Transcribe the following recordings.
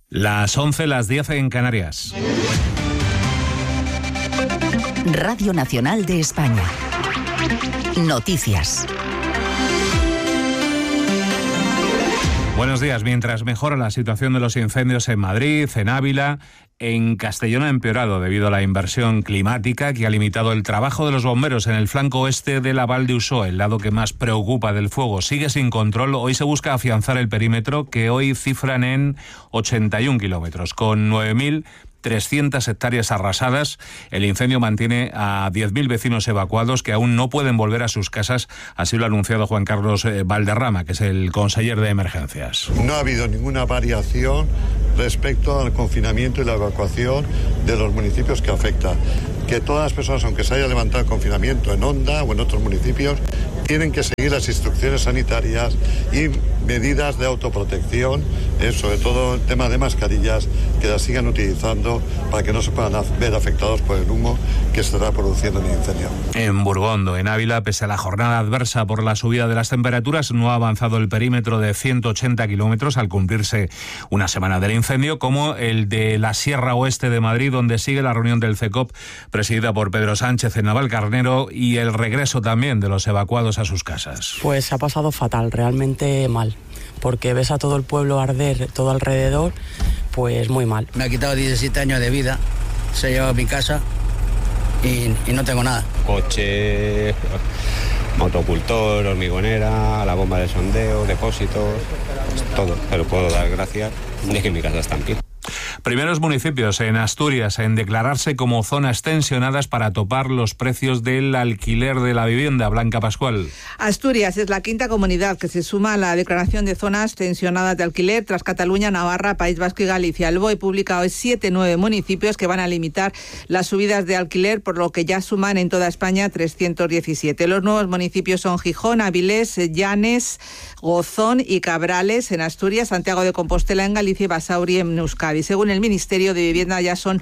Las 11, las 10 en Canarias. Radio Nacional de España. Noticias. Buenos días. Mientras mejora la situación de los incendios en Madrid, en Ávila, en Castellón ha empeorado debido a la inversión climática que ha limitado el trabajo de los bomberos en el flanco oeste de la Val d'Uixó, el lado que más preocupa del fuego. Sigue sin control. Hoy se busca afianzar el perímetro, que hoy cifran en 81 kilómetros, con 9.300 hectáreas arrasadas. El incendio mantiene a 10.000 vecinos evacuados que aún no pueden volver a sus casas. Así lo ha anunciado Juan Carlos Valderrama, que es el conseller de Emergencias. No ha habido ninguna variación respecto al confinamiento y la evacuación de los municipios que afecta. Que todas las personas, aunque se haya levantado el confinamiento en Onda o en otros municipios, tienen que seguir las instrucciones sanitarias y medidas de autoprotección, sobre todo el tema de mascarillas, que las sigan utilizando para que no se puedan ver afectados por el humo que se está produciendo en el incendio. En Burgondo, en Ávila, pese a la jornada adversa por la subida de las temperaturas, no ha avanzado el perímetro de 180 kilómetros al cumplirse una semana del incendio, como el de la Sierra Oeste de Madrid, donde sigue la reunión del CECOP, presidida por Pedro Sánchez en Navalcarnero, y el regreso también de los evacuados a sus casas. Pues ha pasado fatal, realmente mal, porque ves a todo el pueblo arder, todo alrededor, pues muy mal. Me ha quitado 17 años de vida, se ha llevado a mi casa y no tengo nada. Coche, motocultor, hormigonera, la bomba de sondeo, depósitos, todo. Pero puedo dar gracias de que mi casa está en pie. Primeros municipios en Asturias en declararse como zonas tensionadas para topar los precios del alquiler de la vivienda. Blanca Pascual. Asturias es la quinta comunidad que se suma a la declaración de zonas tensionadas de alquiler tras Cataluña, Navarra, País Vasco y Galicia. El BOE publica hoy 9 municipios que van a limitar las subidas de alquiler, por lo que ya suman en toda España 317. Los nuevos municipios son Gijón, Avilés, Llanes, Gozón y Cabrales en Asturias, Santiago de Compostela en Galicia y Basauri en Euskadi. Según el Ministerio de Vivienda, ya son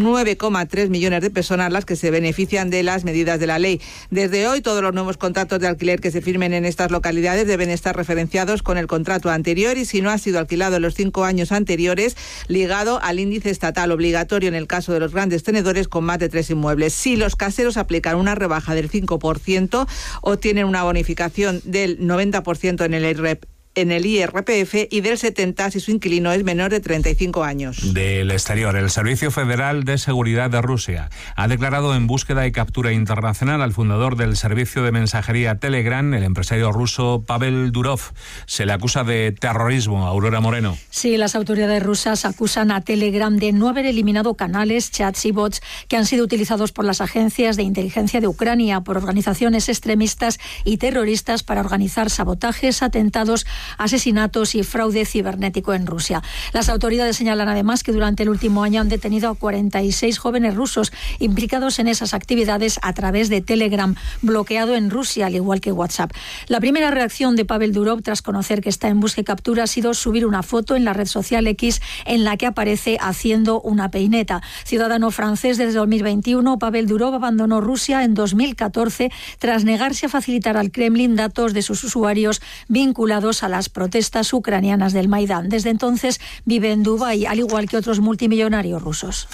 9,3 millones de personas las que se benefician de las medidas de la ley. Desde hoy, todos los nuevos contratos de alquiler que se firmen en estas localidades deben estar referenciados con el contrato anterior y, si no ha sido alquilado en los 5 años anteriores, ligado al índice estatal, obligatorio en el caso de los grandes tenedores con más de 3 inmuebles. Si los caseros aplican una rebaja del 5%, obtienen una bonificación del 90% en el IRPF y del 70% si su inquilino es menor de 35 años. Del exterior, el Servicio Federal de Seguridad de Rusia ha declarado en búsqueda y captura internacional al fundador del servicio de mensajería Telegram, el empresario ruso Pavel Durov. Se le acusa de terrorismo. Aurora Moreno. Sí, las autoridades rusas acusan a Telegram de no haber eliminado canales, chats y bots que han sido utilizados por las agencias de inteligencia de Ucrania, por organizaciones extremistas y terroristas para organizar sabotajes, atentados, asesinatos y fraude cibernético en Rusia. Las autoridades señalan además que durante el último año han detenido a 46 jóvenes rusos implicados en esas actividades a través de Telegram, bloqueado en Rusia, al igual que WhatsApp. La primera reacción de Pavel Durov, tras conocer que está en busca y captura, ha sido subir una foto en la red social X en la que aparece haciendo una peineta. Ciudadano francés desde 2021, Pavel Durov abandonó Rusia en 2014 tras negarse a facilitar al Kremlin datos de sus usuarios vinculados a las protestas ucranianas del Maidán. Desde entonces vive en Dubái, al igual que otros multimillonarios rusos.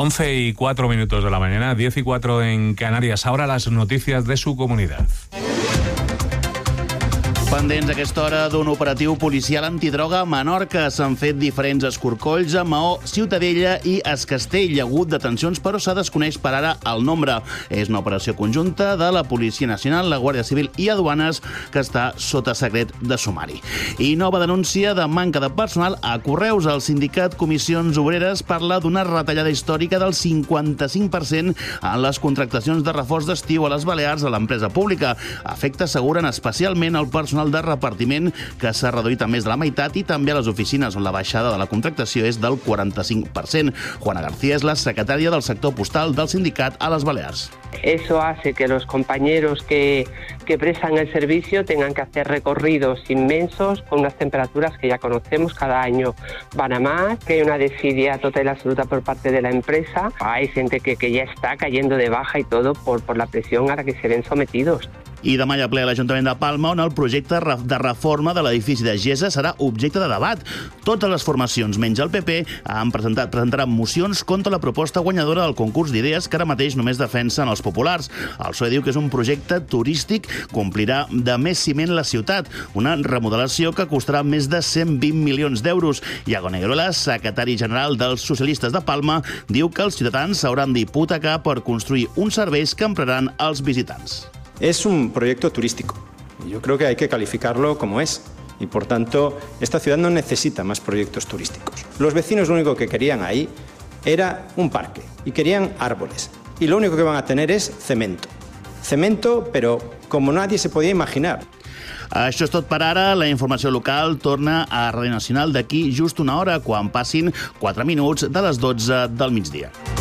11:04 de la mañana, 10:04 en Canarias. Ahora las noticias de su comunidad. Pendents a aquesta hora d'un operatiu policial antidroga a Menorca. S'han fet diferents escorcolls a Maó, Ciutadella i Es Castell. Hi ha hagut detencions, però se desconeix per ara el nombre. És una operació conjunta de la Policia Nacional, la Guàrdia Civil i Aduanes, que està sota secret de sumari. I nova denúncia de manca de personal a Correus. El sindicat Comissions Obreres parla d'una retallada històrica del 55% en les contractacions de reforç d'estiu a les Balears a l'empresa pública. Afecta, asseguren, especialment el personal de repartiment, que s'ha reduït a més de la meitat, i també a les oficines, on la baixada de la contractació és del 45%. Juana García és la secretària del sector postal del sindicat a les Balears. Eso hace que los compañeros que prestan el servicio tengan que hacer recorridos inmensos con unas temperaturas que ya conocemos, cada año van a más, que hay una desidia total y absoluta por parte de la empresa. Hay gente que ya está cayendo de baja y todo por la presión a la que se ven sometidos. I demà hi ha ple a l'Ajuntament de Palma, on el projecte de reforma de l'edifici de Gesa serà objecte de debat. Totes les formacions, menys el PP, presentaran mocions contra la proposta guanyadora del concurs d'idees que ara mateix només defensen els populars. El PSOE diu que és un projecte turístic que omplirà de més ciment la ciutat, una remodelació que costarà més de 120 milions d'euros. Iago Negueruela, secretari general dels socialistes de Palma, diu que els ciutadans s'hauran d'hipotecar per construir uns serveis que empraran els visitants. Es un proyecto turístico. Yo creo que hay que calificarlo como es. Y por tanto, esta ciudad no necesita más proyectos turísticos. Los vecinos lo único que querían ahí era un parque y querían árboles. Y lo único que van a tener es cemento. Cemento, pero como nadie se podía imaginar. Això és tot per ara. La informació local torna a Ràdio Nacional d'aquí just una hora, quan passin 4 minuts de les 12 del migdia.